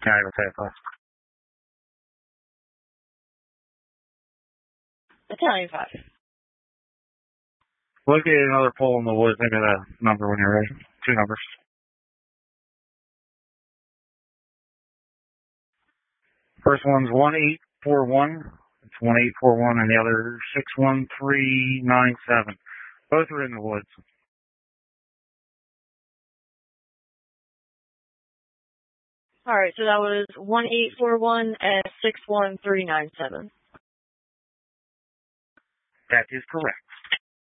Can I have a paper? Italian 5. Look at another pole in the woods. Think of the number when you're ready. 2 numbers. First one's 1841. It's 1841, and the other 61397. Both are in the woods. All right, so that was 1841 and 61397. That is correct.